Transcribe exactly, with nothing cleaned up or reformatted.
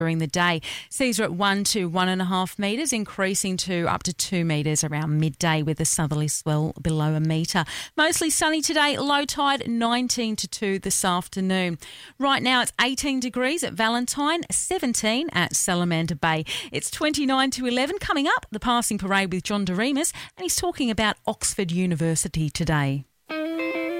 during the day. Seas are at one to one and a half metres, increasing to up to two metres around midday with a southerly swell below a metre. Mostly sunny today, low tide nineteen to two this afternoon. Right now it's eighteen degrees at Valentine, seventeen at Salamander Bay. It's twenty-nine to eleven. Coming up, the passing parade with John Doremus, and he's talking about Oxford University today.